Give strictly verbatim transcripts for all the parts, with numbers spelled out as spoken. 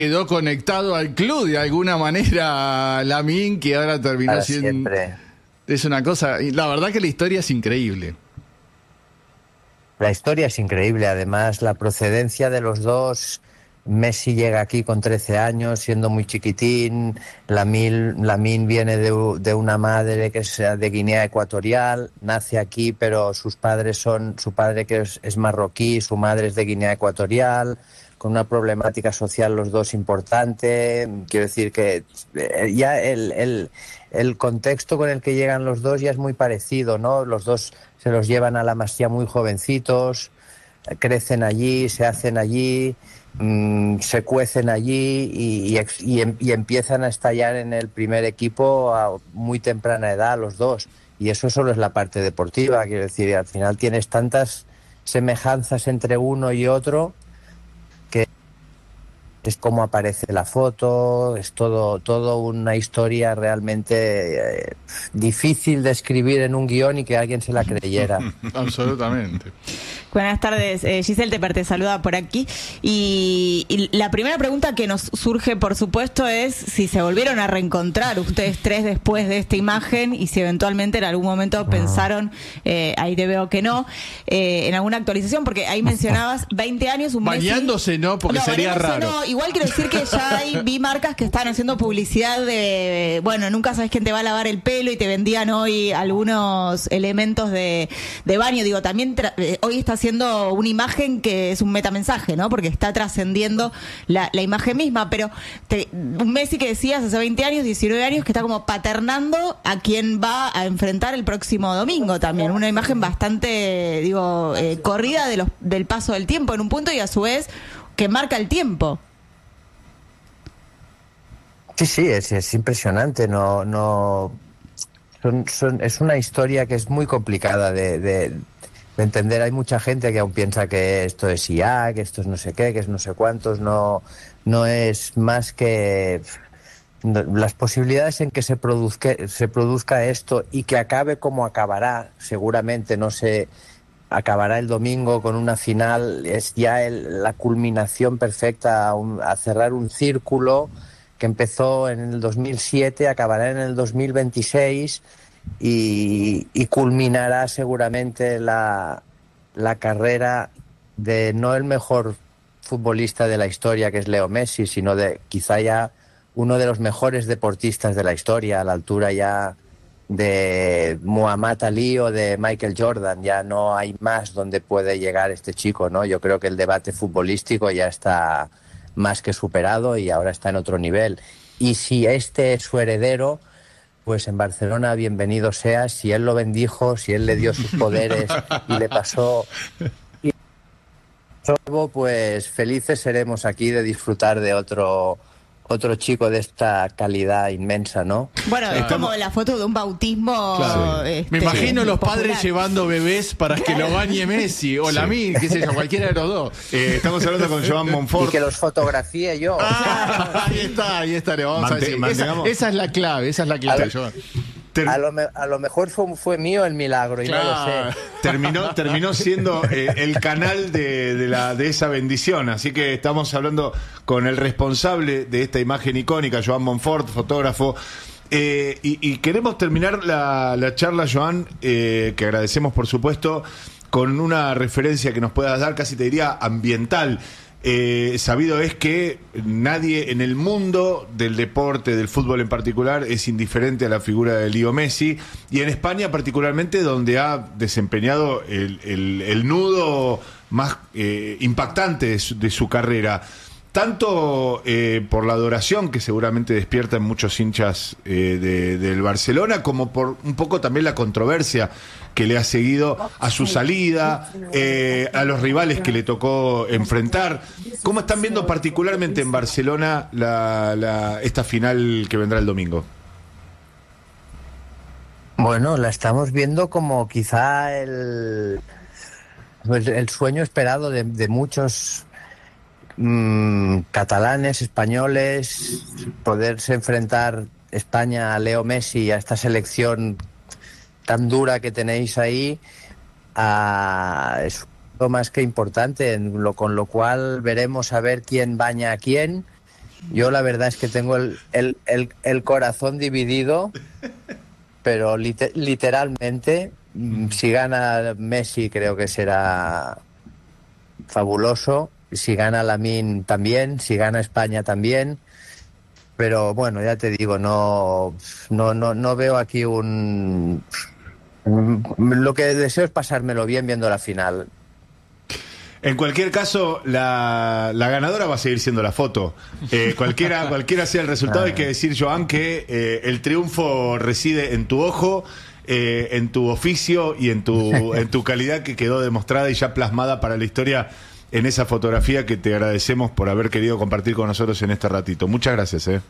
quedó conectado al club de alguna manera, Lamine, que ahora terminó Para siendo... siempre. Es una cosa... y la verdad que la historia es increíble. La historia es increíble, además la procedencia de los dos. Messi llega aquí con trece años, siendo muy chiquitín. Lamine, Lamine viene de, de una madre que es de Guinea Ecuatorial, nace aquí, pero sus padres son, su padre que es, es marroquí, su madre es de Guinea Ecuatorial, con una problemática social los dos importante. Quiero decir que ya el, el, el contexto con el que llegan los dos ya es muy parecido, ¿no? Los dos se los llevan a la Masía muy jovencitos, crecen allí, se hacen allí, mmm, se cuecen allí y, y, y, y empiezan a estallar en el primer equipo a muy temprana edad los dos. Y eso solo es la parte deportiva, quiero decir, al final tienes tantas semejanzas entre uno y otro que es como aparece la foto, es todo, todo una historia realmente eh, difícil de escribir en un guión y que alguien se la creyera. Absolutamente. Buenas tardes, eh, Giselle Tepper te saluda por aquí y, y la primera pregunta que nos surge, por supuesto, es si se volvieron a reencontrar ustedes tres después de esta imagen y si eventualmente en algún momento pensaron, eh, ahí te veo que no, eh, en alguna actualización, porque ahí mencionabas veinte años, un Messi... Bañándose no, porque no, sería raro. No, igual quiero decir que ya hay, vi marcas que están haciendo publicidad de, bueno, nunca sabes quién te va a lavar el pelo y te vendían hoy algunos elementos de, de baño. Digo, también tra- eh, hoy está haciendo una imagen que es un metamensaje, ¿no? Porque está trascendiendo la, la imagen misma, pero te, un Messi que decías hace veinte años, diecinueve años, que está como paternando a quien va a enfrentar el próximo domingo también. Una imagen bastante, digo, eh, corrida de los, del paso del tiempo en un punto y a su vez que marca el tiempo. Sí, sí, es, es impresionante, no, no, son, son, es una historia que es muy complicada de, de, de entender. Hay mucha gente que aún piensa que esto es I A, que esto es no sé qué, que es no sé cuántos, no, no es más que las posibilidades en que se produzca, se produzca esto y que acabe como acabará, seguramente, no sé, acabará el domingo con una final, es ya el, la culminación perfecta a, un, a cerrar un círculo que empezó en el dos mil siete, acabará en el dos mil veintiséis y, y culminará seguramente la, la carrera de no el mejor futbolista de la historia, que es Leo Messi, sino de quizá ya uno de los mejores deportistas de la historia, a la altura ya de Muhammad Ali o de Michael Jordan. Ya no hay más donde puede llegar este chico, ¿no? Yo creo que el debate futbolístico ya está más que superado y ahora está en otro nivel. Y si este es su heredero, pues en Barcelona bienvenido sea. Si él lo bendijo, si él le dio sus poderes y le pasó, y pues felices seremos aquí de disfrutar de otro otro chico de esta calidad inmensa, ¿no? Bueno, claro. Es como la foto de un bautismo. Claro. Este, me imagino los popular. Padres llevando bebés para que lo bañe Messi o sí. Lamine, qué sé yo, cualquiera de los dos. Eh, estamos hablando con Joan Monfort. Y que los fotografíe yo. Ah, ahí está, ahí está, le vamos Mante, a decir. Esa, esa es la clave, esa es la clave, Joan. Ter- a, lo me, a lo mejor fue, fue mío el milagro y claro. no lo sé. Terminó, terminó siendo eh, el canal de, de, la, de esa bendición. Así que estamos hablando con el responsable de esta imagen icónica, Joan Monfort, fotógrafo. Eh, y, y queremos terminar la, la charla, Joan, eh, que agradecemos por supuesto, con una referencia que nos puedas dar, casi te diría ambiental. Eh, sabido es que nadie en el mundo del deporte, del fútbol en particular, es indiferente a la figura de Leo Messi, y en España particularmente, donde ha desempeñado el, el, el nudo más eh, impactante de su, de su carrera, tanto eh, por la adoración que seguramente despierta en muchos hinchas eh, de, del Barcelona, como por un poco también la controversia que le ha seguido a su salida, eh, a los rivales que le tocó enfrentar. ¿Cómo están viendo particularmente en Barcelona la, la, esta final que vendrá el domingo? Bueno, la estamos viendo como quizá el, el, el sueño esperado de, de muchos mmm, catalanes, españoles, poderse enfrentar España a Leo Messi y a esta selección tan dura que tenéis ahí, uh, es lo más que importante, en lo, con lo cual veremos a ver quién baña a quién Yo la verdad es que tengo el, el, el, el corazón dividido, pero lit- literalmente, si gana Messi creo que será fabuloso, si gana Lamine también, si gana España también, pero bueno, ya te digo, no, no, no, no veo aquí un... Lo que deseo es pasármelo bien viendo la final. En cualquier caso, la, la ganadora va a seguir siendo la foto. Eh, cualquiera, cualquiera sea el resultado, hay que decir, Joan, que eh, el triunfo reside en tu ojo, eh, en tu oficio y en tu, en tu calidad, que quedó demostrada y ya plasmada para la historia en esa fotografía, que te agradecemos por haber querido compartir con nosotros en este ratito. Muchas gracias. Eh.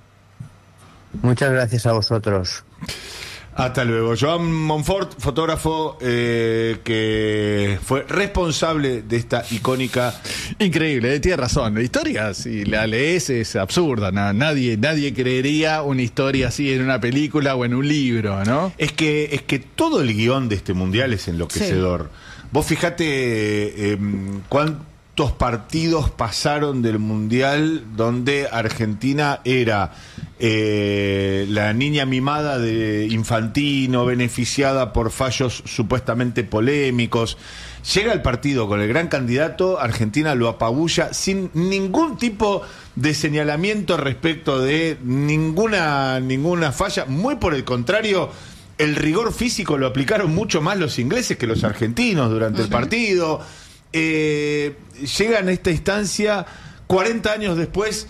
Muchas gracias a vosotros. Hasta luego. Joan Monfort, fotógrafo eh, que fue responsable de esta icónica... Increíble, tiene razón. La historia, si la lees, es absurda. Na- nadie, nadie creería una historia así en una película o en un libro, ¿no? Es que, es que todo el guión de este mundial es enloquecedor. Sí. Vos fijate eh, cuántos partidos pasaron del mundial donde Argentina era... Eh, la niña mimada de Infantino, beneficiada por fallos supuestamente polémicos. Llega el partido con el gran candidato, Argentina lo apabulla sin ningún tipo de señalamiento respecto de ninguna, ninguna falla. Muy por el contrario, el rigor físico lo aplicaron mucho más los ingleses que los argentinos durante el partido. Eh, llegan a esta instancia cuarenta años después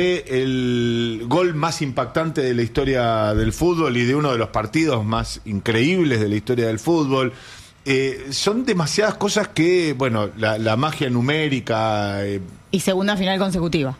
del gol más impactante de la historia del fútbol y de uno de los partidos más increíbles de la historia del fútbol. Eh, son demasiadas cosas que, bueno, la, la magia numérica... Eh, y segunda final consecutiva.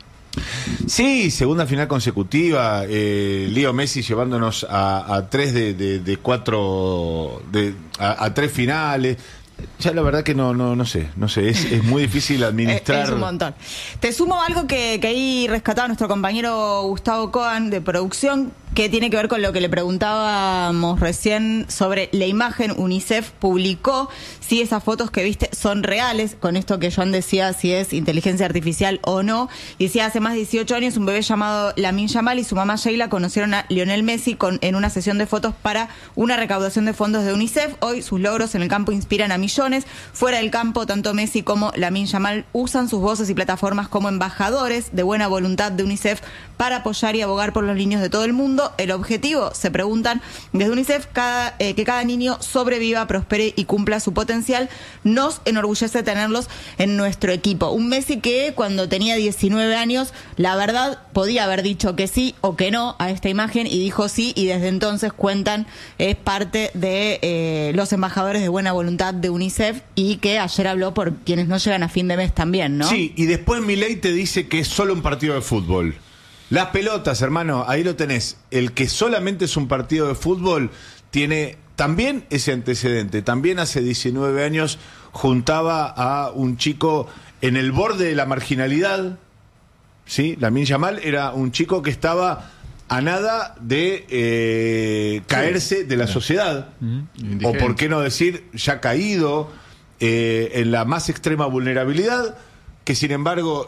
Sí, segunda final consecutiva. Eh, Leo Messi llevándonos a, a tres de, de, de cuatro... De, a, a tres finales... Ya la verdad que no no no sé, no sé, es, es muy difícil administrar. Es, es un montón. Te sumo algo que, que ahí rescataba nuestro compañero Gustavo Coan de producción, que tiene que ver con lo que le preguntábamos recién sobre la imagen. UNICEF publicó si esas fotos que viste son reales, con esto que Joan decía si es inteligencia artificial o no. Y decía, hace más de dieciocho años un bebé llamado Lamine Yamal y su mamá Sheila conocieron a Lionel Messi con, en una sesión de fotos para una recaudación de fondos de UNICEF. Hoy sus logros en el campo inspiran a millones. Fuera del campo, tanto Messi como Lamine Yamal usan sus voces y plataformas como embajadores de buena voluntad de UNICEF para apoyar y abogar por los niños de todo el mundo. El objetivo, se preguntan desde UNICEF, cada, eh, que cada niño sobreviva, prospere y cumpla su potencial. Nos enorgullece tenerlos en nuestro equipo. Un Messi que cuando tenía diecinueve años, la verdad, podía haber dicho que sí o que no a esta imagen y dijo sí, y desde entonces cuentan, es parte de eh, los embajadores de buena voluntad de UNICEF, y que ayer habló por quienes no llegan a fin de mes también, ¿no? Sí, y después Milei te dice que es solo un partido de fútbol. Las pelotas, hermano, ahí lo tenés. El que solamente es un partido de fútbol tiene también ese antecedente. También hace diecinueve años juntaba a un chico en el borde de la marginalidad. ¿Sí? Lamine Yamal era un chico que estaba a nada de eh, caerse de la sociedad. Uh-huh. O por qué no decir, ya caído eh, en la más extrema vulnerabilidad, que sin embargo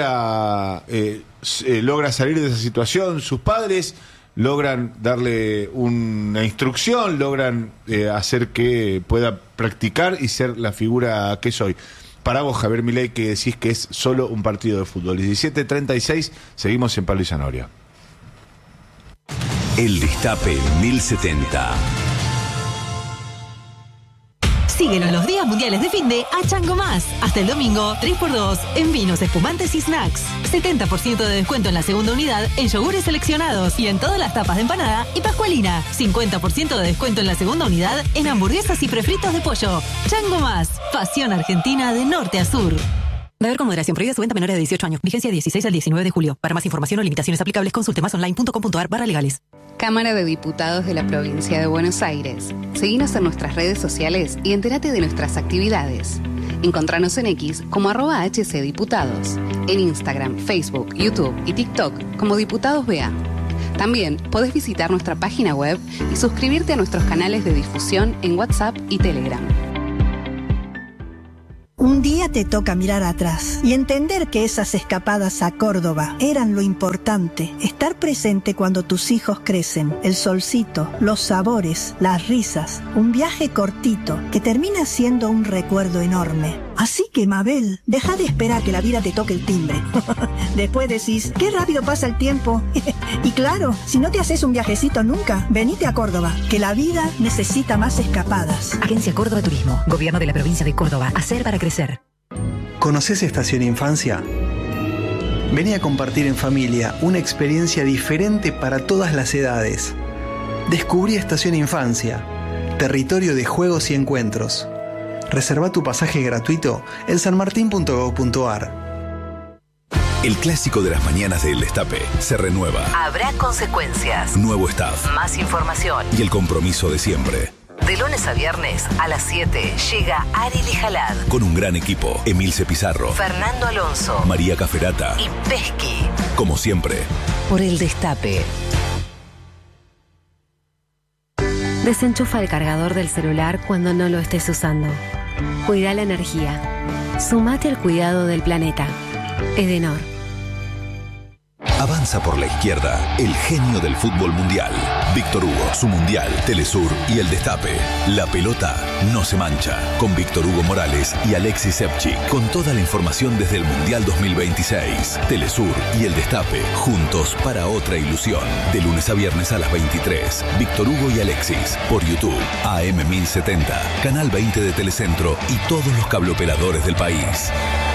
logra eh, eh, logra salir de esa situación. Sus padres logran darle una instrucción, logran eh, hacer que pueda practicar y ser la figura que soy. Para vos, Javier Milei, que decís que es solo un partido de fútbol. diecisiete treinta y seis, seguimos en Pablo y Zanoria. El Destape mil setenta. Síguenos los días mundiales de finde a Chango Más. Hasta el domingo, tres por dos en vinos, espumantes y snacks. setenta por ciento de descuento en la segunda unidad en yogures seleccionados y en todas las tapas de empanada y pascualina. cincuenta por ciento de descuento en la segunda unidad en hamburguesas y prefritos de pollo. Chango Más. Pasión argentina de norte a sur. Beber con moderación. Prohibida su venta a menores de dieciocho años. Vigencia dieciséis al diecinueve de julio. Para más información o limitaciones aplicables, consulte más online punto com punto a r barra legales. Cámara de Diputados de la Provincia de Buenos Aires. Seguinos en nuestras redes sociales y entérate de nuestras actividades. Encontranos en X como arroba hcdiputados. En Instagram, Facebook, YouTube y TikTok como Diputados B A. También podés visitar nuestra página web y suscribirte a nuestros canales de difusión en WhatsApp y Telegram. Un día te toca mirar atrás y entender que esas escapadas a Córdoba eran lo importante. Estar presente cuando tus hijos crecen, el solcito, los sabores, las risas. Un viaje cortito que termina siendo un recuerdo enorme. Así que, Mabel, deja de esperar que la vida te toque el timbre. Después decís, qué rápido pasa el tiempo. Y claro, si no te haces un viajecito nunca, venite a Córdoba, que la vida necesita más escapadas. Agencia Córdoba Turismo, Gobierno de la Provincia de Córdoba. Hacer para crecer. ¿Conoces Estación Infancia? Vení a compartir en familia una experiencia diferente para todas las edades. Descubrí Estación Infancia, territorio de juegos y encuentros. Reserva tu pasaje gratuito en sanmartin punto gob punto ar. El clásico de las mañanas del Destape se renueva. Habrá consecuencias. Nuevo staff. Más información. Y el compromiso de siempre. De lunes a viernes a las siete llega Ari Lijalad. Con un gran equipo. Emilce Pizarro. Fernando Alonso. María Caferata. Y Pesqui. Como siempre. Por el Destape. Desenchufa el cargador del celular cuando no lo estés usando. Cuida la energía. Sumate al cuidado del planeta. Edenor. Avanza por la izquierda el genio del fútbol mundial. Víctor Hugo, su mundial, Telesur y el Destape. La pelota no se mancha. Con Víctor Hugo Morales y Alexis Sepchik. Con toda la información desde el Mundial dos mil veintiséis. Telesur y el Destape. Juntos para otra ilusión. De lunes a viernes a las veintitrés. Víctor Hugo y Alexis. Por YouTube. A M mil setenta. Canal veinte de Telecentro. Y todos los cableoperadores del país.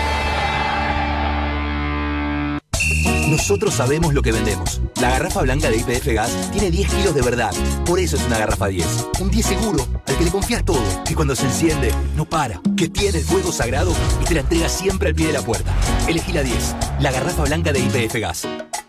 Nosotros sabemos lo que vendemos. La garrafa blanca de Y P F Gas tiene diez kilos de verdad. Por eso es una garrafa diez. Un diez seguro, al que le confías todo. Que cuando se enciende, no para. Que tiene el fuego sagrado y te la entrega siempre al pie de la puerta. Elegí la diez. La garrafa blanca de Y P F Gas.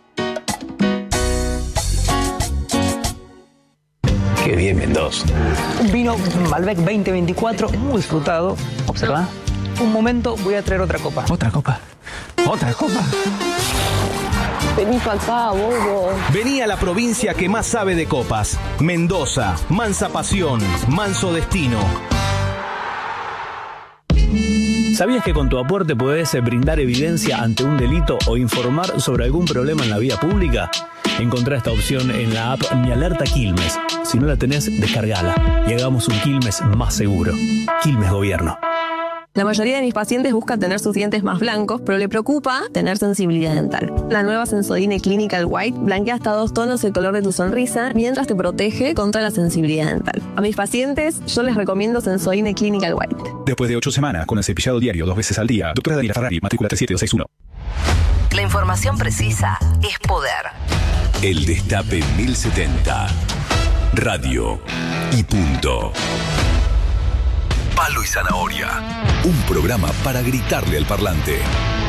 Qué bien, Mendoza. Un vino Malbec veinte veinticuatro, muy disfrutado. Observa. Un momento, voy a traer otra copa. ¿Otra copa? ¿Otra copa? Vení para acá, bobo. Vení a la provincia que más sabe de copas. Mendoza, mansa pasión, manso destino. ¿Sabías que con tu aporte podés brindar evidencia ante un delito o informar sobre algún problema en la vía pública? Encontrá esta opción en la app Mi Alerta Quilmes. Si no la tenés, descargala y hagamos un Quilmes más seguro. Quilmes Gobierno. La mayoría de mis pacientes buscan tener sus dientes más blancos, pero le preocupa tener sensibilidad dental. La nueva Sensodyne Clinical White blanquea hasta dos tonos el color de tu sonrisa mientras te protege contra la sensibilidad dental. A mis pacientes yo les recomiendo Sensodyne Clinical White. Después de ocho semanas con el cepillado diario dos veces al día, doctora Daniela Ferrari, matrícula tres siete dos seis uno. La información precisa es poder. El Destape mil setenta. Radio y punto. Palo y zanahoria. Un programa para gritarle al parlante.